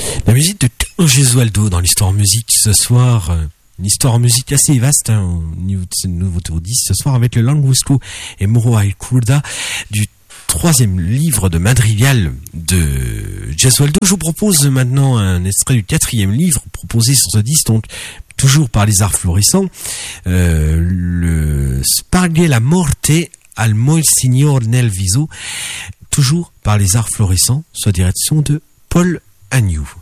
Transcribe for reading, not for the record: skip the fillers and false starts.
La musique de Carlo Gesualdo dans l'histoire musique ce soir. Une histoire musique assez vaste au niveau de ce nouveau tour 10 ce soir avec le Languisco et Moro ai Curda du troisième livre de Madrigal de Gesualdo. Je vous propose maintenant un extrait du quatrième livre proposé sur ce disque, donc toujours par les arts florissants, le Sparghe la morte al Monsignor nel viso, toujours par les arts florissants, sous la direction de Paul Agnew.